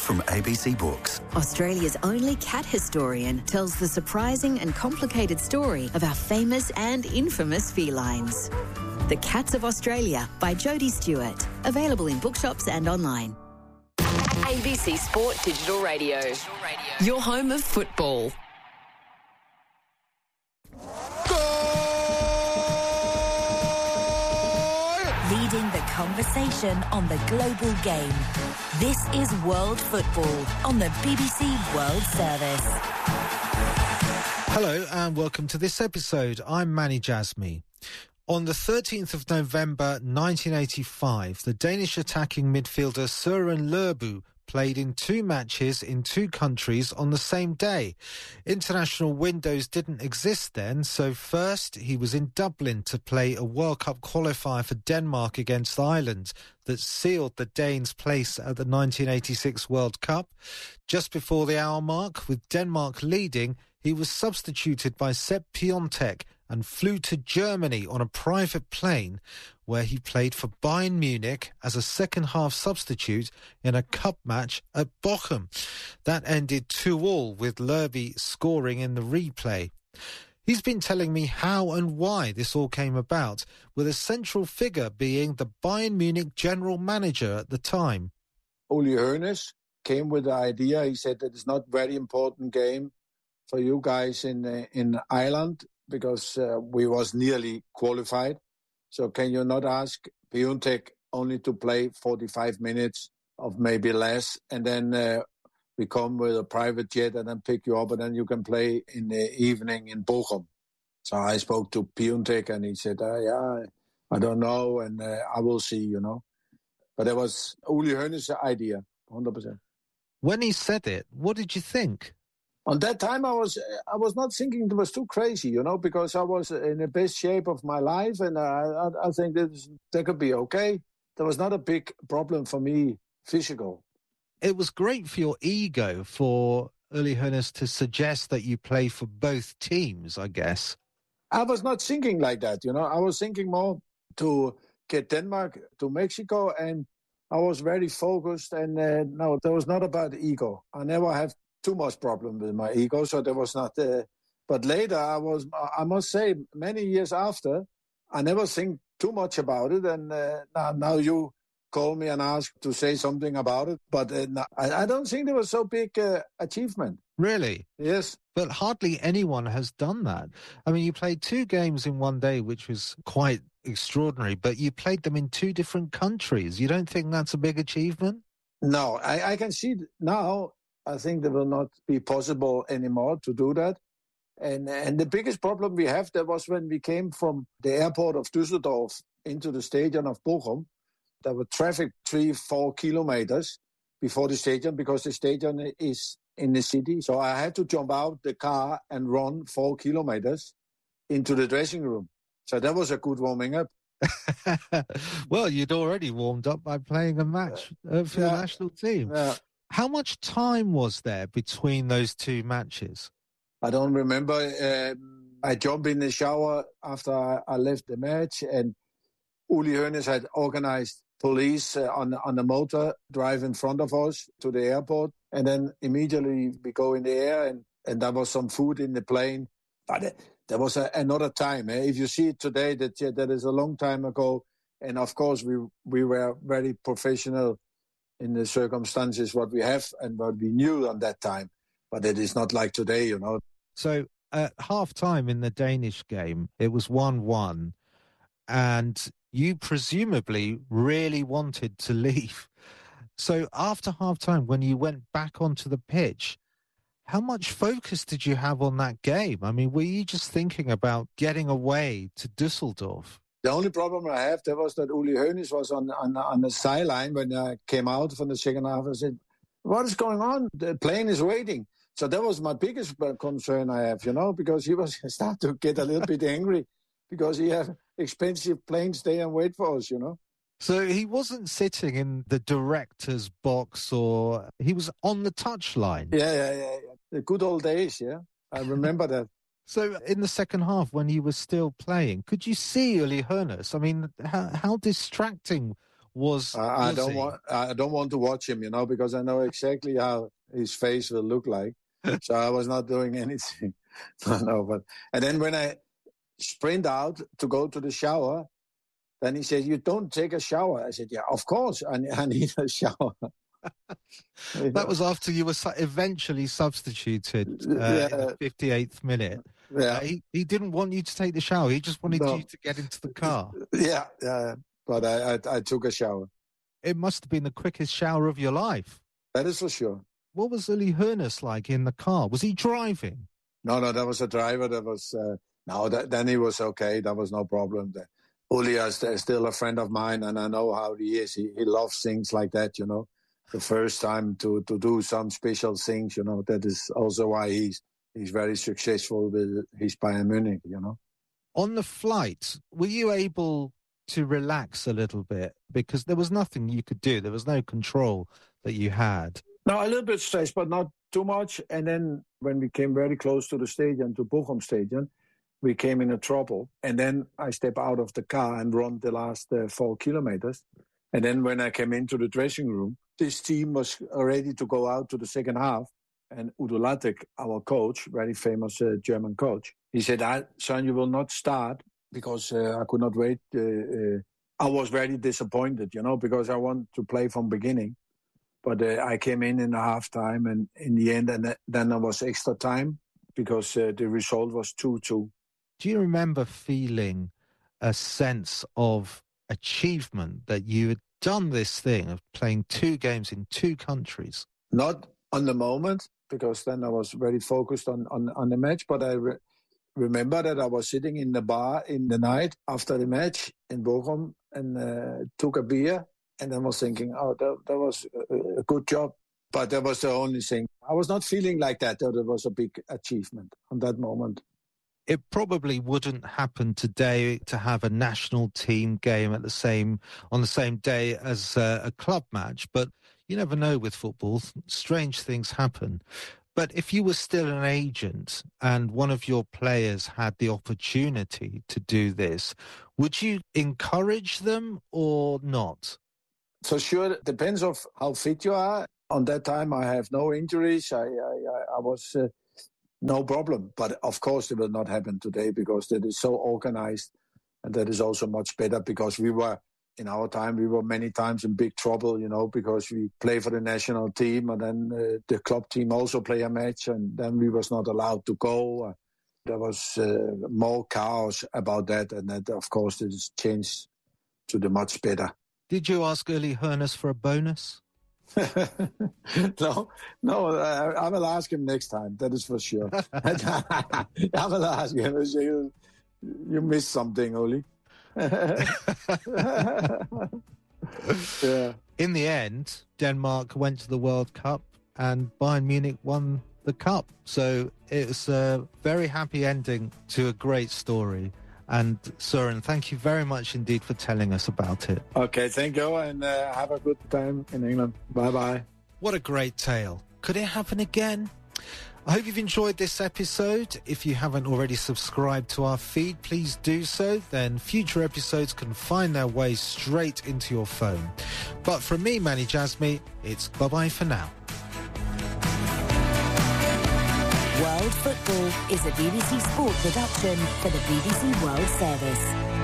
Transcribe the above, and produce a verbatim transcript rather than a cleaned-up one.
from A B C Books. Australia's only cat historian tells the surprising and complicated story of our famous and infamous felines. The Cats of Australia by Jodie Stewart. Available in bookshops and online. A B C Sport Digital Radio. Your home of football. Leading the conversation on the global game. This is World Football on the B B C World Service. Hello and welcome to this episode. I'm Manny Jasmy. On the thirteenth of November nineteen eighty-five, the Danish attacking midfielder Søren Lerbu played in two matches in two countries on the same day. International windows didn't exist then, so first he was in Dublin to play a World Cup qualifier for Denmark against Ireland that sealed the Danes' place at the nineteen eighty-six World Cup. Just before the hour mark, with Denmark leading, he was substituted by Sepp Piontek and flew to Germany on a private plane where he played for Bayern Munich as a second-half substitute in a cup match at Bochum. That ended two all with Lerby scoring in the replay. He's been telling me how and why this all came about, with a central figure being the Bayern Munich general manager at the time. Uli Hoeneß came with the idea. He said that it's not a very important game for you guys in uh, in Ireland, because uh, we was nearly qualified. So can you not ask Piontek only to play forty-five minutes of maybe less, and then uh, we come with a private jet and then pick you up, and then you can play in the evening in Bochum. So I spoke to Piontek and he said, uh, yeah, I don't know, and uh, I will see, you know. But it was Uli Hoeneß's idea, one hundred percent. When he said it, what did you think? On that time, I was I was not thinking it was too crazy, you know, because I was in the best shape of my life, and I I, I think that that could be okay. There was not a big problem for me, physical. It was great for your ego for Uli Hoeneß to suggest that you play for both teams, I guess. I was not thinking like that, you know. I was thinking more to get Denmark to Mexico, and I was very focused. And uh, no, there was not about ego. I never have too much problem with my ego, so there was not. Uh, but later, I was. I must say, many years after, I never think too much about it. And uh, now, now you call me and ask to say something about it. But uh, I, I don't think there was so big uh, achievement. Really? Yes. But hardly anyone has done that. I mean, you played two games in one day, which was quite extraordinary. But you played them in two different countries. You don't think that's a big achievement? No, I, I can see now. I think it will not be possible anymore to do that. And and the biggest problem we have, that was when we came from the airport of Düsseldorf into the stadium of Bochum. There were traffic three, four kilometers before the stadium, because the stadium is in the city. So I had to jump out the car and run four kilometers into the dressing room. So that was a good warming up. Well, you'd already warmed up by playing a match uh, for yeah. the national team. Yeah. How much time was there between those two matches? I don't remember. Uh, I jumped in the shower after I left the match, and Uli Hoeneß had organized police uh, on, on the motor drive in front of us to the airport. And then immediately we go in the air, and, and there was some food in the plane. But uh, there was a, another time. Eh? If you see it today, that, uh, that is a long time ago. And of course, we we were very professional in the circumstances, what we have and what we knew on that time. But it is not like today, you know. So at half-time in the Danish game, it was one one, and you presumably really wanted to leave. So after half-time, when you went back onto the pitch, how much focus did you have on that game? I mean, were you just thinking about getting away to Düsseldorf? The only problem I have, there was that Uli Hoeneß was on, on, on the sideline when I came out from the second half. I said, what is going on? The plane is waiting. So that was my biggest concern I have, you know, because he was start to get a little bit angry because he had expensive planes stay and wait for us, you know. So he wasn't sitting in the director's box, or he was on the touchline. Yeah, yeah, yeah, yeah. The good old days, yeah. I remember that. So in the second half, when he was still playing, could you see Uli Hoeneß? I mean, how, how distracting was, I, I was don't he? want. I don't want to watch him, you know, because I know exactly how his face will look like. So I was not doing anything. no, but and then when I sprint out to go to the shower, then he said, "You don't take a shower." I said, "Yeah, of course, I, I need a shower." That was after you were su- eventually substituted uh, Yeah. in the fifty-eighth minute. Yeah. Uh, he, he didn't want you to take the shower. He just wanted No. you to get into the car. Yeah, yeah. But I, I, I took a shower. It must have been the quickest shower of your life. That is for sure. What was Uli Hoeneß like in the car? Was he driving? No, no, that was a driver. That was uh, no. That, then he was okay. That was no problem. The, Uli is still a friend of mine, and I know how he is. He, he loves things like that, you know. The first time to, to do some special things, you know. That is also why he's he's very successful with his Bayern Munich, you know. On the flight, were you able to relax a little bit? Because there was nothing you could do. There was no control that you had. No, a little bit stressed, but not too much. And then when we came very close to the stadium, to Bochum Stadium, we came in a trouble. And then I step out of the car and run the last uh, four kilometers. And then when I came into the dressing room, this team was ready to go out to the second half. And Udo Lattek, our coach, very famous uh, German coach, he said, I, son, you will not start because uh, I could not wait. Uh, uh, I was very disappointed, you know, because I want to play from beginning. But uh, I came in in the halftime, and in the end, and then there was extra time because uh, the result was two two. Do you remember feeling a sense of achievement that you had done this thing of playing two games in two countries? Not on the moment, because then I was very focused on, on, on the match, but I re- remember that I was sitting in the bar in the night after the match in Bochum and uh, took a beer. And then was thinking, oh, that, that was a, a good job. But that was the only thing. I was not feeling like that, that it was a big achievement on that moment. It probably wouldn't happen today to have a national team game at the same on the same day as uh, a club match. But you never know with football. Strange things happen. But if you were still an agent and one of your players had the opportunity to do this, would you encourage them or not? For sure, it depends of how fit you are. On that time, I have no injuries. I, I, I was uh, no problem. But of course, it will not happen today because that is so organized, and that is also much better because we were in our time. We were many times in big trouble, you know, because we play for the national team, and then uh, the club team also play a match, and then we was not allowed to go. Uh, there was uh, more chaos about that, and that of course it has changed to the much better. Did you ask Uli Hoeneß for a bonus? no, no, I, I will ask him next time. That is for sure. I will ask him. You, you missed something, Uli. Yeah. In the end, Denmark went to the World Cup and Bayern Munich won the cup. So it was a very happy ending to a great story. And Søren, thank you very much indeed for telling us about it. Okay, thank you, and uh, have a good time in England. Bye-bye. What a great tale. Could it happen again? I hope you've enjoyed this episode. If you haven't already subscribed to our feed, please do so. Then future episodes can find their way straight into your phone. But from me, Manny Jasmy, it's bye-bye for now. World Football is a B B C Sport production for the B B C World Service.